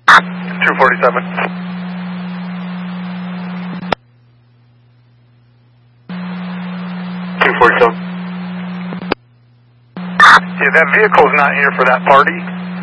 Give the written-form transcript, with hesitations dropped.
247. Yeah, that vehicle's not here for that party.